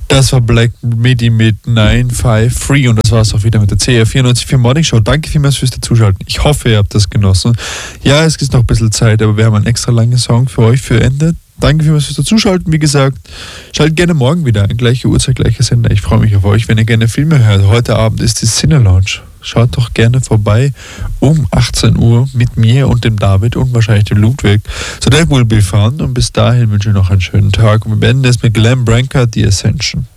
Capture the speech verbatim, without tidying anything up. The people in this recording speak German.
Das war Black Midi mit neun fünf drei und das war es auch wieder mit der C R vierundneunzig Komma vier Morning Show. Danke vielmals fürs Dazuschalten. Ich hoffe, ihr habt das genossen. Ja, es ist noch ein bisschen Zeit, aber wir haben einen extra langen Song für euch für Ende. Danke vielmals fürs Dazuschalten. Wie gesagt, schaltet gerne morgen wieder an. Gleiche Uhrzeit, gleicher Sender. Ich freue mich auf euch, wenn ihr gerne Filme hört. Heute Abend ist die Cine Lounge. Schaut doch gerne vorbei um achtzehn Uhr mit mir und dem David und wahrscheinlich dem Ludwig. So, that will be fun. Und bis dahin wünsche ich noch einen schönen Tag. Und wir beenden es mit Glenn Branca, The Ascension.